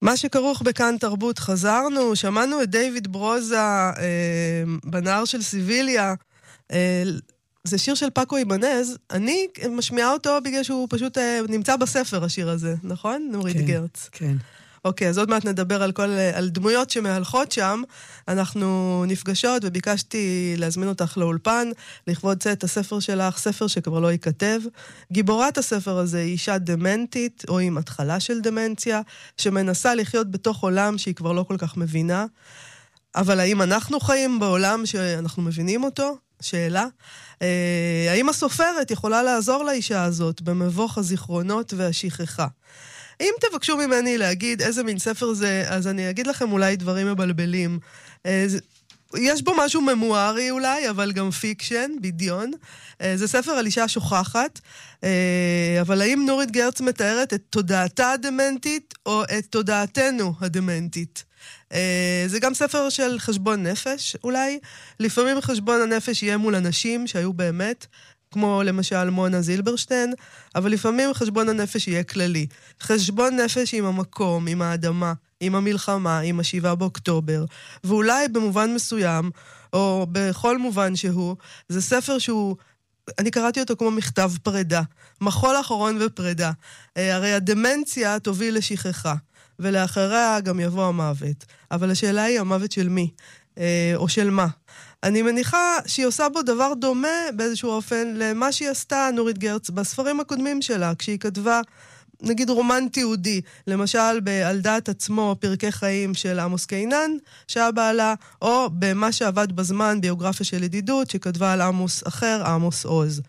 מה שכרוך בכאן תרבות, חזרנו, שמענו את דיוויד ברוזה בנהר של סיביליה, זה שיר של פאקו איבנז, אני משמיעה אותו בגלל שהוא פשוט נמצא בספר השיר הזה, נכון? נורית גרץ. כן. אוקיי, אז עוד מעט נדבר על דמויות שמהלכות שם, אנחנו נפגשות וביקשתי להזמין אותך לאולפן, לכבוד צאת הספר שלך, ספר שכבר לא ייכתב. גיבורת הספר הזה היא אישה דמנטית, או עם התחלה של דמנציה, שמנסה לחיות בתוך עולם שהיא כבר לא כל כך מבינה. אבל האם אנחנו חיים בעולם שאנחנו מבינים אותו? שאלה. האם הסופרת יכולה לעזור לאישה הזאת במבוך הזיכרונות והשכחה? אם תבקשו ממני להגיד איזה מין ספר זה, אז אני אגיד לכם אולי דברים מבלבלים. יש בו משהו ממוארי אולי, אבל גם פיקשן, בדיון. זה ספר על אישה שוכחת, אבל האם נורית גרץ מתארת את תודעתה הדמנטית, או את תודעתנו הדמנטית? זה גם ספר של חשבון נפש, אולי. לפעמים חשבון הנפש יהיה מול אנשים שהיו באמת, כמו למשל מונה זילברשטיין, אבל לפעמים חשבון הנפש יהיה כללי. חשבון נפש עם המקום, עם האדמה, עם המלחמה, עם 7 באוקטובר, ואולי במובן מסוים, או בכל מובן שהוא, זה ספר שהוא, אני קראתי אותו כמו מכתב פרידה, מחול אחרון ופרידה. הרי הדמנציה תוביל לשכחה, ולאחריה גם יבוא המוות. אבל השאלה היא המוות של מי, או של מה. אני מניחה שהיא עושה בו דבר דומה באיזשהו אופן למה שהיא עשתה נורית גרץ בספרים הקודמים שלה, כשהיא כתבה, נגיד רומן תיעודי, למשל על דעת עצמו פרקי חיים של עמוס קינן, שהיה בעלה, או במה שעבד בזמן ביוגרפיה של ידידות, שכתבה על עמוס אחר, עמוס עוז.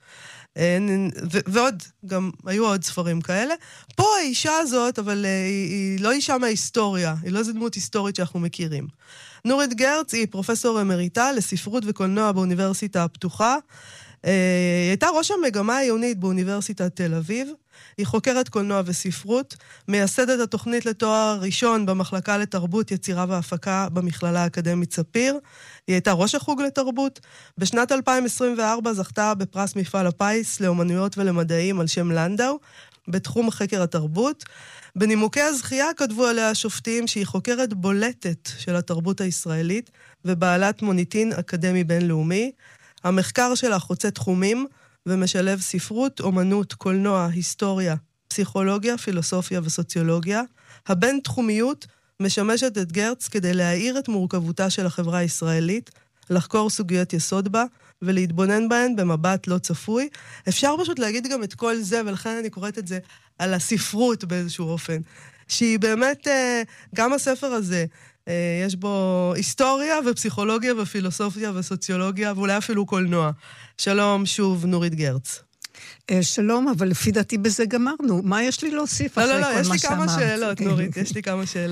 ועוד, גם היו עוד ספרים כאלה. פה האישה הזאת, אבל היא לא אישה מההיסטוריה, היא לא איזו דמות היסטורית שאנחנו מכירים. נורית גרץ היא פרופסור אמריטה לספרות וקולנוע באוניברסיטה הפתוחה. היא הייתה ראש המגמה העיונית באוניברסיטת תל אביב. היא חוקרת קולנוע וספרות, מייסדת התוכנית לתואר ראשון במחלקה לתרבות, יצירה והפקה במכללה האקדמית ספיר. היא הייתה ראש החוג לתרבות. בשנת 2024 זכתה בפרס מפעל הפיס לאומנויות ולמדעים על שם לנדאו, בתחום חקר התרבות. בנימוקי הזכייה כתבו עליה השופטים שהיא חוקרת בולטת של התרבות הישראלית, ובעלת מוניטין אקדמי בינלאומי. המחקר שלה חוצה תחומים, ומשלב ספרות, אומנות, קולנוע, היסטוריה, פסיכולוגיה, פילוסופיה וסוציולוגיה. הבין-תחומיות משמשת את גרץ כדי להאיר את מורכבותה של החברה הישראלית, לחקור סוגיות יסוד בה, ולהתבונן בהן במבט לא צפוי. אפשר פשוט להגיד גם את כל זה, ולכן אני קוראת את זה על הספרות באיזשהו אופן. שהיא באמת, גם הספר הזה, יש בו היסטוריה ופסיכולוגיה ופילוסופיה וסוציולוגיה, ואולי אפילו קולנוע. שלום שוב, נורית גרץ. שלום, אבל לפי דעתי בזה גמרנו. מה יש לי להוסיף אחרי כל מה שאמרת? יש לי כמה שאלות, נורית, יש לי כמה שאלות.